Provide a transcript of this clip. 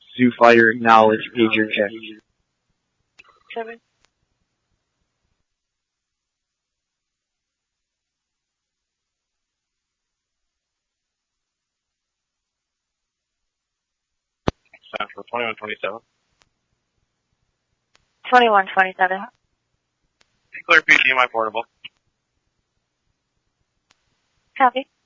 Zoo Fighter, acknowledge, pager check. 7. Central 2127. 2127. Clear PD, my portable. Copy.